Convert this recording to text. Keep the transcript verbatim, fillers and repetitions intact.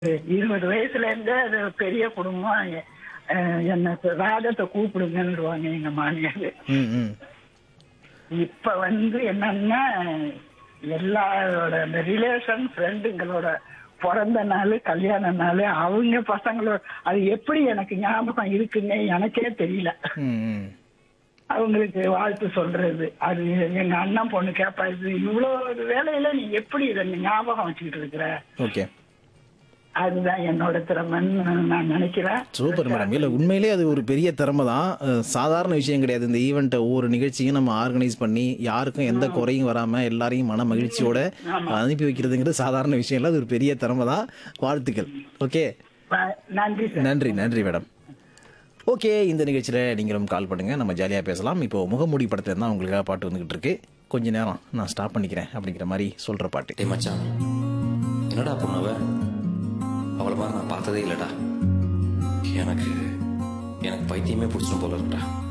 இருபது வயசுல இருந்தே அது பெரிய குடும்பம். எ- அஹ் என்ன சொ- ராஜத்தை கூப்பிடுங்கன்னுடுவாங்க எங்க மாமியார். ம் ம் இப்ப வந்து என்னன்னா எல்லாரோட அந்த ரிலேஷன் ஃப்ரெண்டுங்களோட பிறந்த நாள் கல்யாண நாள் அவங்க பசங்களோட அது எப்படி எனக்கு ஞாபகம் இருக்குன்னே எனக்கே தெரியல. ம் ம் அவங்களுக்கு வாழ்த்து சொல்றது அது எங்க அண்ணன் பொண்ணு கேட்பா, இது இவ்வளவு வேலையில நீ எப்படி இதை நீ ஞாபகம் வச்சுக்கிட்டு இருக்கிற? ஓகே அதுதான் என்னோட திறமைன்னு நான் நினைக்கிறேன். Super madam. இல்லை உண்மையிலே அது ஒரு பெரிய திறமை தான். அஹ், சாதாரண விஷயம் கிடையாது. இந்த ஈவெண்ட்டை ஒவ்வொரு நிகழ்ச்சியும் நம்ம ஆர்கனைஸ் பண்ணி யாருக்கும் எந்த குறையும் வராமல் எல்லாரையும் மன மகிழ்ச்சியோட அனுப்பி வைக்கிறதுங்கிறது சாதாரண விஷயம் இல்லை. அது ஒரு பெரிய திறமை தான். வாழ்த்துக்கள். ஓகே, வ- நன்றி சார். நன்றி நன்றி மேடம். ஓகே, இந்த நிகழ்ச்சியில் நீங்களும் கால் பண்ணுங்கள், நம்ம ஜாலியாக பேசலாம். இப்போ முகமூடி படத்துல தான் உங்களுக்காக பாட்டு வந்துக்கிட்டு இருக்கு. கொஞ்ச நேரம் நான் ஸ்டாப் பண்ணிக்கிறேன் அப்படிங்கிற மாதிரி சொல்கிற பாட்டு. டேய் மச்சான், என்னடா பொண்ணவ? அவளை மாதிரி நான் பார்த்ததே இல்லைடா. எனக்கு எனக்கு பைத்தியமே பிடிச்சிடும் போல இருக்குடா.